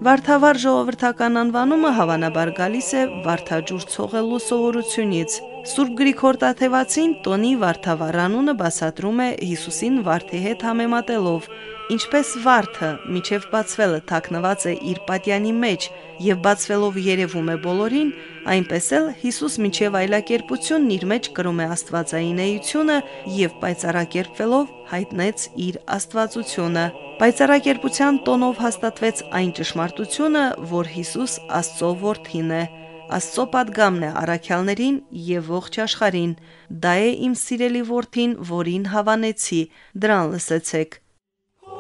Վարդավառ ժողովրդական անվանումը հավանաբար գալիս է վարդաջուր ցողելու սովորությունից։ Սուրբ Գրիգոր Տաթևացին տոնի վարդավառ անունը բացատրում է Հիսուսին վարդի հետ համեմատելով, ինչպես վարդը միջև բացվելը թաքնված է իր պատյանի մեջ եւ բացվելով երևում է բոլորին, այնպես էլ Հիսուս միջև այլակերպությունն իր մեջ կրում է աստվածային էությունը եւ պայծառակերպվելով հայտնեց իր աստվածությունը։ Պայծառակերպության տոնով հաստատվեց այն ճշմարտությունը, որ Հիսուս Աստծո որդին է։ Աստծո պատգամն է առաքյալներին եւ ողջ աշխարհին։ Դա է իմ սիրելի որդին, որին հավանեցի, դրան լսեցեք։